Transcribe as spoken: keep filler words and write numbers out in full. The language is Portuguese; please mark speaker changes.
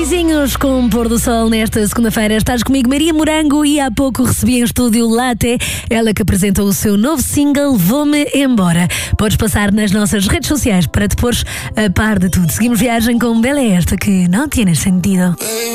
Speaker 1: Vizinhos com o pôr do sol nesta segunda-feira. Estás comigo, Maria Morango, e há pouco recebi em estúdio Latte, ela que apresentou o seu novo single Vou-me Embora. Podes passar nas nossas redes sociais para te pôres a par de tudo. Seguimos viagem com Bela Esta, que não tienes sentido.